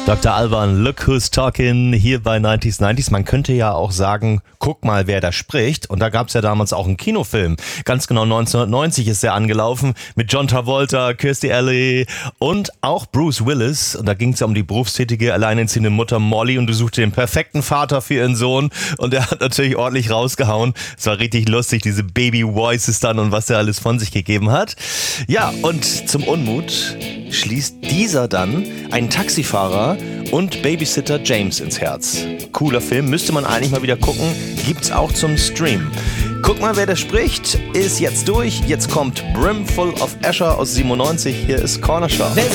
Dr. Alban, Look Who's Talking, hier bei 90s. Man könnte ja auch sagen, guck mal, wer da spricht. Und da gab es ja damals auch einen Kinofilm. Ganz genau 1990 ist der angelaufen mit John Travolta, Kirstie Alley und auch Bruce Willis. Und da ging es ja um die berufstätige, alleinerziehende Mutter Molly und du suchte den perfekten Vater für ihren Sohn. Und der hat natürlich ordentlich rausgehauen. Es war richtig lustig, diese Baby-Voices dann und was er alles von sich gegeben hat. Ja, und zum Unmut schließt dieser dann einen Taxifahrer und Babysitter James ins Herz. Cooler Film, müsste man eigentlich mal wieder gucken. Gibt's auch zum Stream. Guck mal, wer da spricht, ist jetzt durch. Jetzt kommt Brimful of Asher aus 97. Hier ist Corner Shop.